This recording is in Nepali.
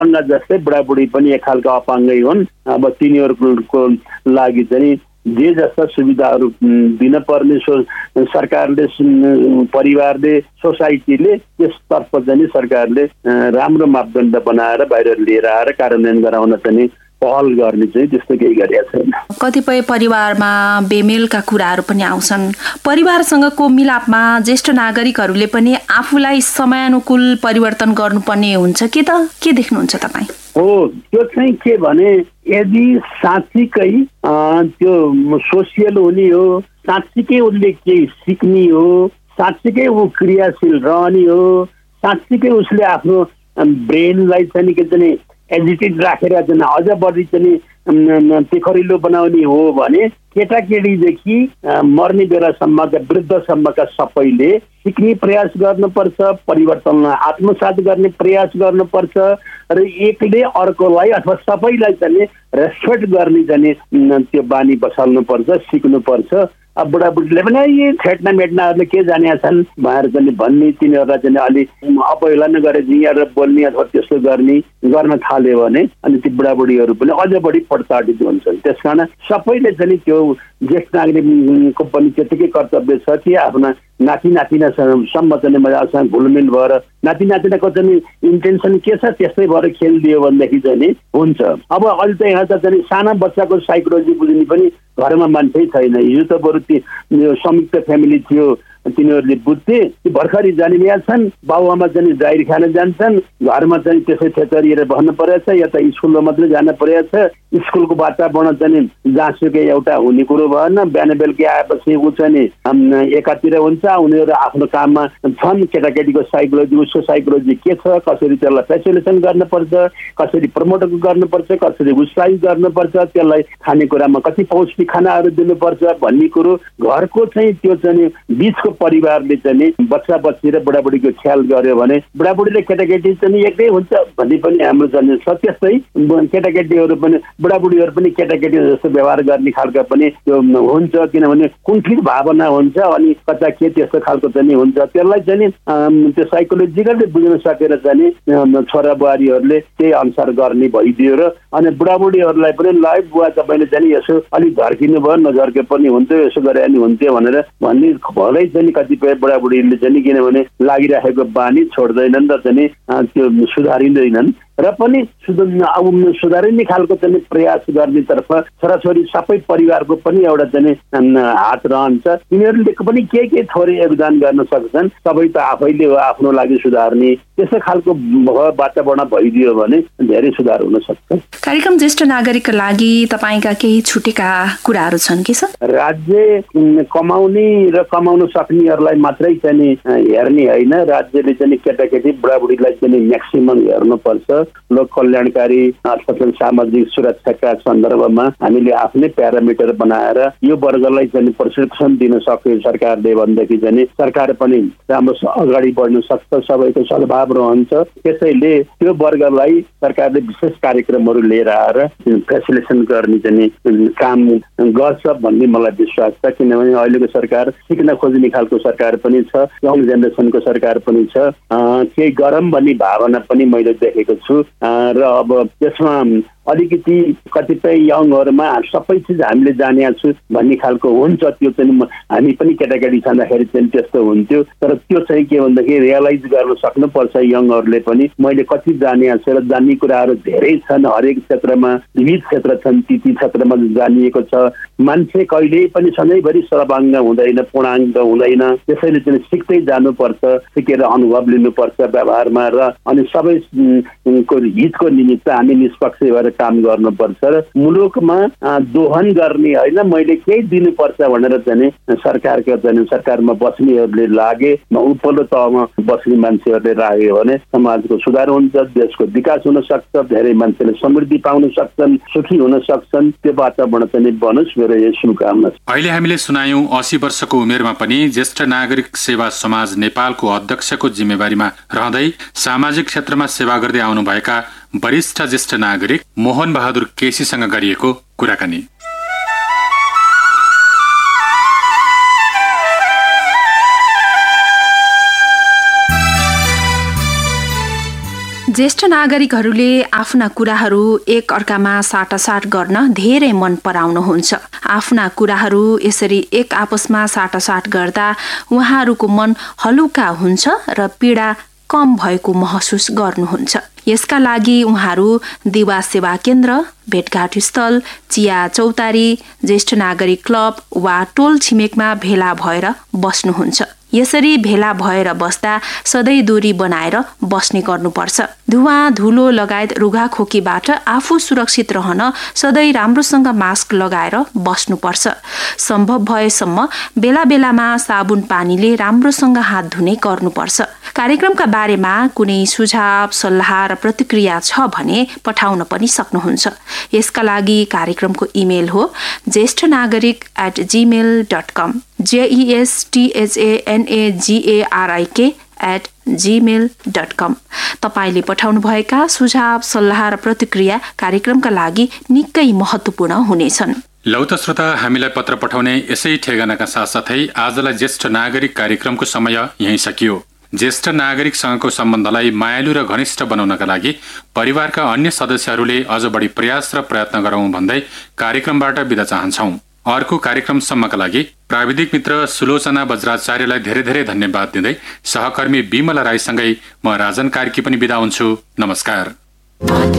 अपाङ्ग जस्तै बुढाबुढी पनि एक खालको अपाङ्गै हुन्। अब तिनीहरूको लागि चाहिँ जे जस्ता सुविधाहरू दिन पर्ने सरकारले, परिवारले, सोसाइटीले त्यसतर्फ चाहिँ सरकारले राम्रो मापदण्ड बनाएर बाहिर लिएर आएर कार्यान्वयन गराउन चाहिँ पहल गर्ने चाहिँ त्यस्तो केही गरेका छैन। कतिपय परिवारमा बेमेलका कुराहरू पनि आउँछन्। परिवारसँगको मिलापमा ज्येष्ठ नागरिकहरूले पनि आफूलाई समयानुकूल परिवर्तन गर्नुपर्ने हुन्छ कि त के देख्नुहुन्छ तपाईँ? हो, त्यो चाहिँ के भने यदि साँच्चीकै त्यो सोसियल हुने हो, साँच्चीकै उसले केही सिक्ने हो, साँच्चीकै ऊ क्रियाशील रहने हो, साँच्चीकै उसले आफ्नो ब्रेनलाई चाहिँ के चाहिँ एजिटेट राखेर चाहिँ अझ बढी चाहिँ तिखरिलो बनाउने हो भने केटाकेटीदेखि मर्ने बेलासम्मका वृद्धसम्मका सबैले सिक्ने प्रयास गर्नुपर्छ, परिवर्तनलाई आत्मसात गर्ने प्रयास गर्नुपर्छ र एकले अर्कोलाई अथवा सबैलाई चाहिँ रेस्पेक्ट गर्ने चाहिँ त्यो बानी बसाल्नुपर्छ, सिक्नुपर्छ। अब बुढाबुढीले पनि यी छेट्ना मेट्नाहरूले के जानेका छन् भनेर चाहिँ भन्ने, तिनीहरूलाई चाहिँ अलि अपहेलना गरेर जिएर बोल्ने अथवा त्यस्तो गर्न थाल्यो भने अनि ती बुढाबुढीहरू पनि अझ बढी प्रताडित हुन्छन्। त्यसकारण सबैले चाहिँ त्यो ज्येष्ठ नागरिकको पनि त्यतिकै कर्तव्य छ कि आफ्ना नाति नातिनासम्म चाहिँ मजासँग घुलमिल भएर नाति नातिनाको चाहिँ इन्टेन्सन के छ त्यस्तै भएर खेलिदियो भनेदेखि चाहिँ हुन्छ। अब अहिले त यहाँ त चाहिँ साना बच्चाको साइकोलोजी बुझ्ने पनि घरमा मान्छे छैन। हिजो त बरु त्यो संयुक्त फ्यामिली थियो, तिनीहरूले बुझ्थे, भर्खरै जानिरहेका छन्, बाबुआमा चाहिँ जाहिर खान जान्छन्, घरमा चाहिँ त्यसै थेचरिएर बस्नु परेको छ या त स्कुलमा मात्रै जान परेको छ। स्कुलको वातावरण चाहिँ जहाँसुकै एउटा हुने कुरो भएन। बिहान बेलुकी आएपछि ऊ चाहिँ एकातिर हुन्छ, उनीहरू आफ्नो काममा छन्। केटाकेटीको साइकोलोजी, उसको साइकोलोजी के छ, कसरी त्यसलाई फेसिलिटेसन गर्नुपर्छ, कसरी प्रमोट गर्नुपर्छ, कसरी उत्साहित गर्नुपर्छ, त्यसलाई खानेकुरामा कति पौष्टिक खानाहरू दिनुपर्छ भन्ने कुरो घरको चाहिँ त्यो चाहिँ बिचको परिवारले चाहिँ बच्चा बच्ची र बुढाबुढीको ख्याल गर्यो भने बुढाबुढीले केटाकेटी चाहिँ एकै हुन्छ भन्ने पनि हाम्रो चाहिँ छ। त्यस्तै केटाकेटीहरू पनि बुढाबुढीहरू पनि केटाकेटी जस्तो व्यवहार गर्ने खालका पनि त्यो हुन्छ, किनभने कुण्ठित भावना हुन्छ अनि कता के त्यस्तो खालको चाहिँ हुन्छ। त्यसलाई चाहिँ त्यो साइकोलोजिकलले बुझ्न सकेर चाहिँ छोरा बुहारीहरूले त्यही अनुसार गर्ने भइदियो र अनि बुढाबुढीहरूलाई पनि ल बुवा तपाईँले चाहिँ यसो अलिक झर्किनु भयो, नझर्के पनि हुन्थ्यो, यसो गरे पनि हुन्थ्यो भनेर भन्ने भलै चाहिँ कतिपय बुढाबुढीहरूले चाहिँ किनभने लागिराखेको बानी छोड्दैनन् र चाहिँ त्यो सुधारिँदैनन् र पनि सुधारिने खालको चाहिँ प्रयास गर्नेतर्फ छोराछोरी सबै परिवारको पनि एउटा चाहिँ हात रहन्छ। तिनीहरूले पनि के थोरै योगदान गर्न सक्छन्। सबै त आफैले हो आफ्नो लागि सुधार्ने, त्यस्तो खालको वातावरण भइदियो भने धेरै सुधार हुन सक्छ। कार्यक्रम ज्येष्ठ नागरिकका लागि तपाईँका केही छुटेका कुराहरू छन् कि सर? राज्य कमाउने र कमाउन सक्नेहरूलाई मात्रै चाहिँ हेर्ने होइन, राज्यले चाहिँ केटाकेटी बुढाबुढीलाई चाहिँ म्याक्सिमम हेर्नुपर्छ। लोक कल्याणकारी अथवा सामाजिक सुरक्षाका सन्दर्भमा हामीले आफ्नै प्यारामिटर बनाएर यो वर्गलाई चाहिँ प्रशिक्षण दिन सक्यो सरकारले भनेदेखि चाहिँ सरकार पनि राम्रो अगाडि बढ्न सक्छ, सबैको सद्भाव रहन्छ। त्यसैले त्यो वर्गलाई सरकारले विशेष कार्यक्रमहरू लिएर आएर फेसिलिटेसन गर्ने चाहिँ काम गर्छ भन्ने मलाई विश्वास छ। किनभने अहिलेको सरकार सिक्न खोज्ने खालको सरकार पनि छ, यङ जेनेरेसनको सरकार पनि छ। केही गरम भन्ने भावना पनि मैले देखेको छु र अब त्यसमा अलिकति कतिपय यङहरूमा सबै चिज हामीले जानेका छु भन्ने खालको हुन्छ। त्यो चाहिँ हामी पनि केटाकेटी छँदाखेरि चाहिँ त्यस्तो हुन्थ्यो, तर त्यो चाहिँ के भन्दाखेरि रियलाइज गर्न सक्नुपर्छ यङहरूले पनि मैले कति जानेका छु र जान्ने कुराहरू धेरै छन्। हरेक क्षेत्रमा विविध क्षेत्र छन्, ती क्षेत्रमा जानिएको छ। मान्छे कहिल्यै पनि सधैँभरि सर्वाङ्ग हुँदैन, पूर्णाङ्ग हुँदैन। त्यसैले चाहिँ सिक्दै जानुपर्छ, सिकेर अनुभव लिनुपर्छ व्यवहारमा र अनि सबैको हितको निमित्त हामी निष्पक्ष भएर काम गर्नुपर्छ र मुलुकमा दोहन गर्ने होइन, मैले केही दिनुपर्छ भनेर चाहिँ सरकारमा बस्नेहरूले लागे, उपल्लो तहमा बस्ने मान्छेहरूले लाग्यो भने समाजको सुधार हुन्छ, देशको विकास हुन सक्छ, धेरै मान्छेले समृद्धि पाउन सक्छन्, सुखी हुन सक्छन्। त्यो वातावरण चाहिँ बनोस्, मेरो यही शुभकामना छ। अहिले हामीले सुनायौं 80 वर्षको उमेरमा पनि ज्येष्ठ नागरिक सेवा समाज नेपालको अध्यक्षको जिम्मेवारीमा रहँदै सामाजिक क्षेत्रमा सेवा गर्दै आउनुभएका वरिष्ठ ज्येष्ठ नागरिक मोहन बहादुर केसीसँग गरिएको कुराकानी। ज्येष्ठ नागरिकहरूले आफ्ना कुराहरू एक अर्कामा साटासाट गर्न धेरै मन पराउनुहुन्छ। आफ्ना कुराहरू यसरी एक आपसमा साटासाट गर्दा उहाँहरूको मन हलुका हुन्छ र पीडा कम भएको महसुस गर्नुहुन्छ। यसका लागि उहाँहरू दिवा सेवा केन्द्र, भेटघाट स्थल, चिया चौतारी, ज्येष्ठ नागरिक क्लब वा टोल छिमेकमा भेला भएर बस्नुहुन्छ। यसरी भेला भएर बस्दा सधैँ दूरी बनाएर बस्ने गर्नुपर्छ। धुवा धुलो लगायत रुघाखोकीबाट आफू सुरक्षित रहन सधैँ राम्रोसँग मास्क लगाएर बस्नुपर्छ। सम्भव भएसम्म बेला बेलामा साबुन पानीले राम्रोसँग हात धुने गर्नुपर्छ। कार्यक्रमका बारेमा कुनै सुझाव, सल्लाह र प्रतिक्रिया छ भने पठाउन पनि सक्नुहुन्छ। यसका लागि कार्यक्रमको इमेल हो ज्येष्ठनागरिक@gmail.com JESTHANAGARIK@gmail.com। तपाईले पठाउनुभएका सुझाव, सल्लाह र प्रतिक्रिया कार्यक्रमका लागि निकै महत्त्वपूर्ण हुनेछन्। लौ त श्रोता, हामीलाई पत्र पठाउने यसै ठेगानाका साथसाथै आजलाई ज्येष्ठ नागरिक कार्यक्रमको समय यही सकियो। ज्येष्ठ नागरिकसँगको सम्बन्धलाई मायालु र घनिष्ठ बनाउनका लागि परिवारका अन्य सदस्यहरूले अझ बढी प्रयास र प्रयत्न गरौं भन्दै कार्यक्रमबाट बिदा चाहन्छौं। अर्को कार्यक्रमसम्मका लागि प्राविधिक मित्र सुलोचना बज्राचार्यलाई धेरै धेरै धन्यवाद दिँदै सहकर्मी विमला राईसँगै म राजन कार्की पनि बिदा हुन्छु। नमस्कार।